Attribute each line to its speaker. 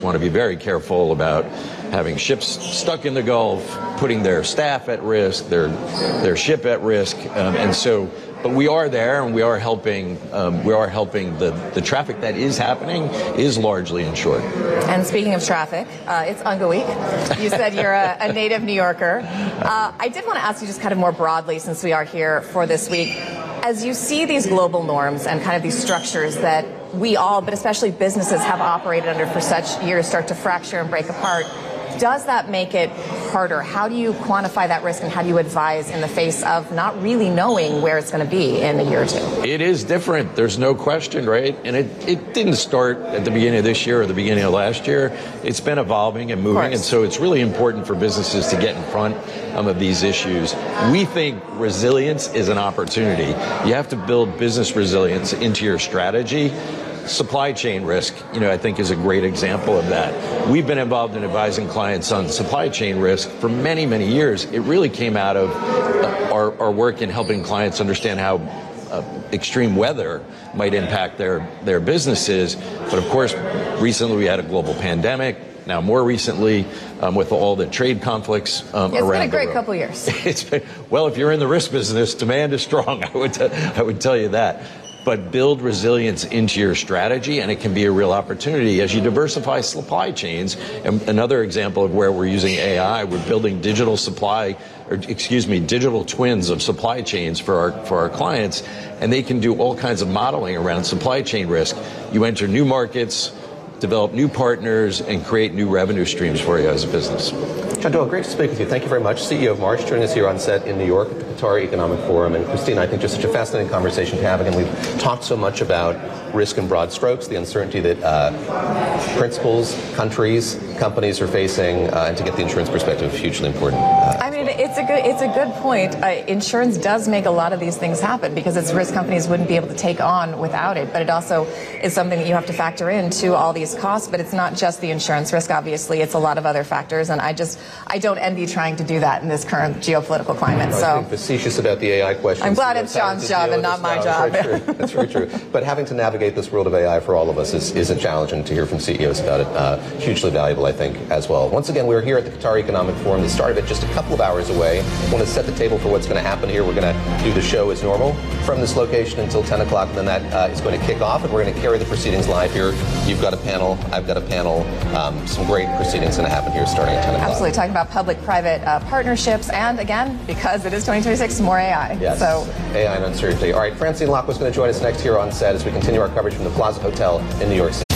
Speaker 1: Want to be very careful about having ships stuck in the Gulf, putting their staff at risk, their ship at risk, but we are there and we are helping. The traffic that is happening is largely insured.
Speaker 2: And speaking of traffic, it's Unga Week. You said you're a native New Yorker. I did want to ask you just kind of more broadly, since we are here for this week, as you see these global norms and kind of these structures that we all, but especially businesses, have operated under for such years start to fracture and break apart, does that make it harder? How do you quantify that risk, and how do you advise in the face of not really knowing where it's going to be in a year or two?
Speaker 1: It is different. There's no question, right? And it didn't start at the beginning of this year or the beginning of last year. It's been evolving and moving, and so it's really important for businesses to get in front of these issues. We think resilience is an opportunity. You have to build business resilience into your strategy. Supply chain risk, I think is a great example of that. We've been involved in advising clients on supply chain risk for many, many years. It really came out of our work in helping clients understand how extreme weather might impact their businesses. But of course, recently we had a global pandemic. Now, more recently, with all the trade conflicts around the world.
Speaker 2: It's been a great couple years.
Speaker 1: Well, if you're in the risk business, demand is strong. I would tell you that. But build resilience into your strategy, and it can be a real opportunity as you diversify supply chains. And another example of where we're using AI, we're building digital twins of supply chains for our clients, and they can do all kinds of modeling around supply chain risk. You enter new markets, develop new partners, and create new revenue streams for you as a business.
Speaker 3: John Doyle, great to speak with you. Thank you very much. CEO of Marsh, joining us here on set in New York at the Qatar Economic Forum. And Christina, I think just such a fascinating conversation to have. Again, we've talked so much about risk in broad strokes, the uncertainty that principals, countries, companies are facing, and to get the insurance perspective, hugely important.
Speaker 2: It's a good point. Insurance does make a lot of these things happen because it's risk companies wouldn't be able to take on without it. But it also is something that you have to factor into all these costs. But it's not just the insurance risk, obviously. It's a lot of other factors. And I don't envy trying to do that in this current geopolitical climate.
Speaker 3: I was being facetious about the AI question.
Speaker 2: I'm glad it's John's job and not my job.
Speaker 3: That's very true. But having to navigate this world of AI for all of us is a challenge, and to hear from CEOs about it, hugely valuable, I think, as well. Once again, we're here at the Qatar Economic Forum. The start of it just a couple of hours away. I want to set the table for what's going to happen here. We're going to do the show as normal from this location until 10 o'clock, and then that is going to kick off, and we're going to carry the proceedings live here. You've got a panel. I've got a panel. Some great proceedings going to happen here starting at 10 o'clock.
Speaker 2: Absolutely. Talking about public-private partnerships, and again, because it is 2026, more AI.
Speaker 3: Yes, so AI and uncertainty. All right, Francine Locke was going to join us next here on set as we continue our coverage from the Plaza Hotel in New York City.